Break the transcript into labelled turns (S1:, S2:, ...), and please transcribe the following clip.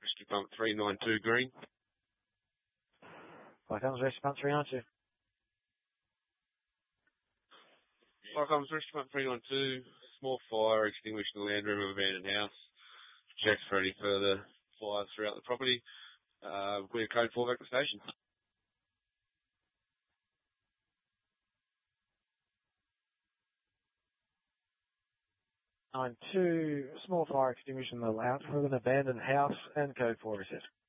S1: Rescue Pump 392 green.
S2: Fire comes Rescue Pump 392.
S1: Fire comes Rescue Pump 392. Small fire extinguished in the land room of abandoned house. Checks for any further fires throughout the property. We're code 4 back to station.
S2: 9-2, small fire extinguished in the lounge of an abandoned house, and code 4 is set.